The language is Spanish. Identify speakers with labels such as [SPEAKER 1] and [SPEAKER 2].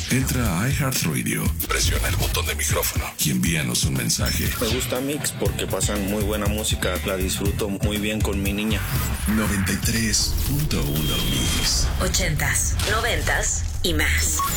[SPEAKER 1] Entra a iHeartRadio, presiona el botón de micrófono y envíanos un mensaje.
[SPEAKER 2] Me gusta Mix porque pasan muy buena música, la disfruto muy bien con mi niña.
[SPEAKER 1] 93.1 Mix.
[SPEAKER 3] 80s, 90s y más.